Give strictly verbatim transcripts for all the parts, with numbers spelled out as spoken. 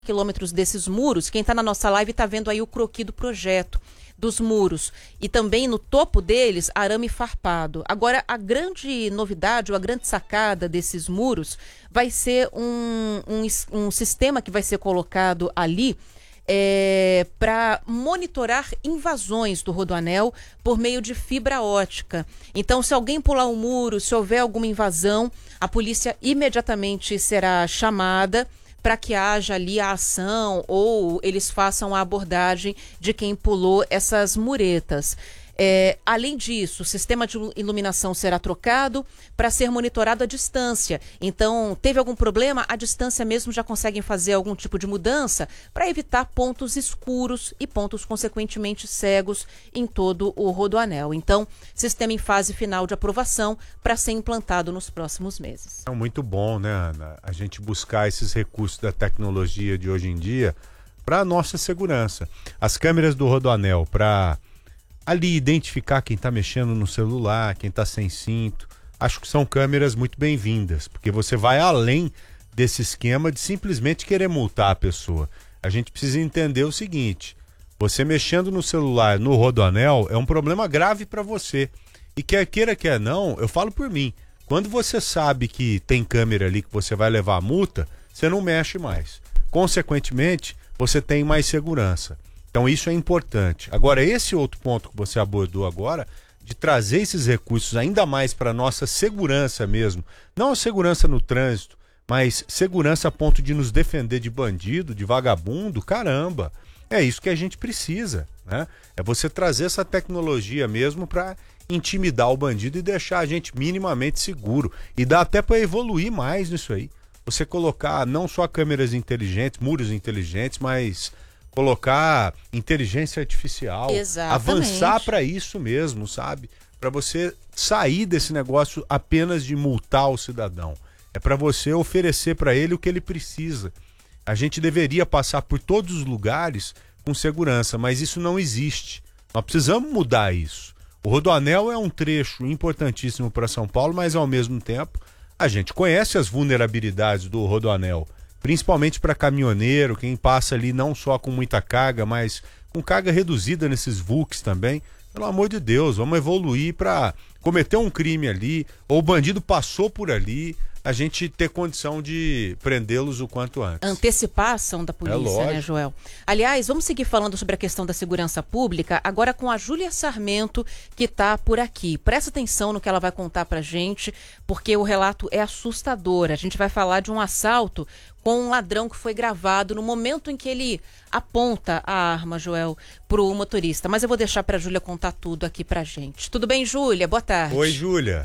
quilômetros desses muros. Quem está na nossa live está vendo aí o croquis do projeto dos muros. E também no topo deles, arame farpado. Agora, a grande novidade, ou a grande sacada desses muros vai ser um, um, um sistema que vai ser colocado ali é, para monitorar invasões do Rodoanel por meio de fibra ótica. Então, se alguém pular um muro, se houver alguma invasão, a polícia imediatamente será chamada para que haja ali a ação ou eles façam a abordagem de quem pulou essas muretas. É, além disso, o sistema de iluminação será trocado para ser monitorado à distância. Então, teve algum problema, à distância mesmo já conseguem fazer algum tipo de mudança para evitar pontos escuros e pontos consequentemente cegos em todo o Rodoanel. Então, sistema em fase final de aprovação para ser implantado nos próximos meses. É muito bom, né, Ana, a gente buscar esses recursos da tecnologia de hoje em dia para a nossa segurança. As câmeras do Rodoanel para ali identificar quem está mexendo no celular, quem está sem cinto. Acho que são câmeras muito bem-vindas, porque você vai além desse esquema de simplesmente querer multar a pessoa. A gente precisa entender o seguinte: você mexendo no celular no Rodoanel é um problema grave para você. E quer queira, quer não, eu falo por mim. Quando você sabe que tem câmera ali que você vai levar a multa, você não mexe mais. Consequentemente, você tem mais segurança. Então isso é importante. Agora, esse outro ponto que você abordou agora, de trazer esses recursos ainda mais para a nossa segurança mesmo, não a segurança no trânsito, mas segurança a ponto de nos defender de bandido, de vagabundo, caramba, é isso que a gente precisa, né? É você trazer essa tecnologia mesmo para intimidar o bandido e deixar a gente minimamente seguro. E dá até para evoluir mais nisso aí. Você colocar não só câmeras inteligentes, muros inteligentes, mas colocar inteligência artificial, Exatamente. Avançar para isso mesmo, sabe? Para você sair desse negócio apenas de multar o cidadão. É para você oferecer para ele o que ele precisa. A gente deveria passar por todos os lugares com segurança, mas isso não existe. Nós precisamos mudar isso. O Rodoanel é um trecho importantíssimo para São Paulo, mas ao mesmo tempo a gente conhece as vulnerabilidades do Rodoanel. Principalmente para caminhoneiro, quem passa ali não só com muita carga, mas com carga reduzida nesses vulks também. Pelo amor de Deus, vamos evoluir para cometer um crime ali, ou o bandido passou por ali, a gente ter condição de prendê-los o quanto antes. Antecipar a ação da polícia, é né, Joel? Aliás, vamos seguir falando sobre a questão da segurança pública, agora com a Júlia Sarmento, que está por aqui. Presta atenção no que ela vai contar pra gente, porque o relato é assustador. A gente vai falar de um assalto com um ladrão que foi gravado no momento em que ele aponta a arma, Joel, pro motorista. Mas eu vou deixar pra Júlia contar tudo aqui pra gente. Tudo bem, Júlia? Boa tarde. Oi, Júlia.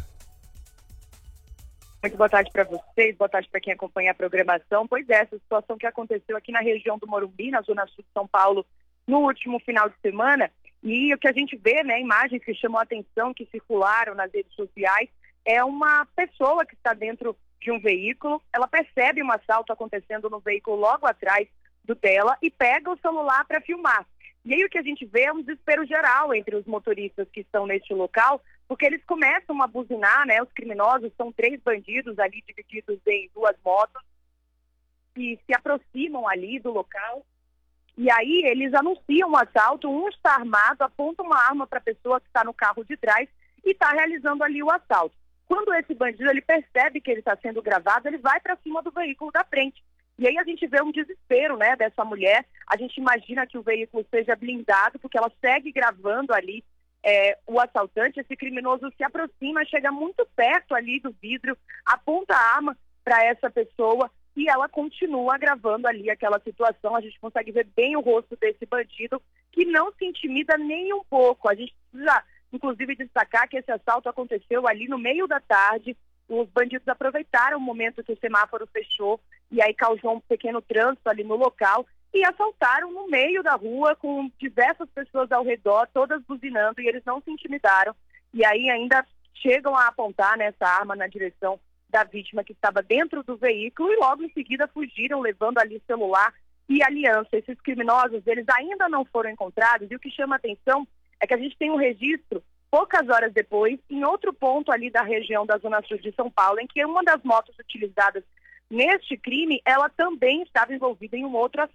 Muito boa tarde para vocês, boa tarde para quem acompanha a programação. Pois é, essa situação que aconteceu aqui na região do Morumbi, na zona sul de São Paulo, no último final de semana, e o que a gente vê, né, imagens que chamam a atenção, que circularam nas redes sociais, é uma pessoa que está dentro de um veículo, ela percebe um assalto acontecendo no veículo logo atrás do dela e pega o celular para filmar. E aí o que a gente vê é um desespero geral entre os motoristas que estão neste local, porque eles começam a buzinar, né? Os criminosos são três bandidos ali divididos em duas motos que se aproximam ali do local. E aí eles anunciam um assalto, um está armado, aponta uma arma para a pessoa que está no carro de trás e está realizando ali o assalto. Quando esse bandido ele percebe que ele está sendo gravado, ele vai para cima do veículo da frente. E aí a gente vê um desespero, né, dessa mulher. A gente imagina que o veículo seja blindado, porque ela segue gravando ali é, o assaltante. Esse criminoso se aproxima, chega muito perto ali do vidro, aponta a arma para essa pessoa e ela continua gravando ali aquela situação. A gente consegue ver bem o rosto desse bandido, que não se intimida nem um pouco. A gente precisa, inclusive, destacar que esse assalto aconteceu ali no meio da tarde. Os bandidos aproveitaram o momento que o semáforo fechou e aí causou um pequeno trânsito ali no local e assaltaram no meio da rua com diversas pessoas ao redor, todas buzinando, e eles não se intimidaram. E aí ainda chegam a apontar nessa arma na direção da vítima que estava dentro do veículo e logo em seguida fugiram, levando ali celular e aliança. Esses criminosos, eles ainda não foram encontrados, e o que chama a atenção é que a gente tem um registro poucas horas depois, em outro ponto ali da região da Zona Sul de São Paulo, em que uma das motos utilizadas neste crime, ela também estava envolvida em um outro